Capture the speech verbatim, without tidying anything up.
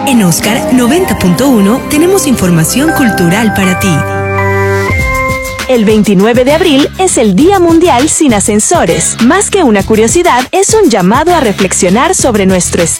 En Oscar noventa punto uno tenemos información cultural para ti. El veintinueve de abril es el Día Mundial sin Ascensores. Más que una curiosidad, es un llamado a reflexionar sobre nuestro estado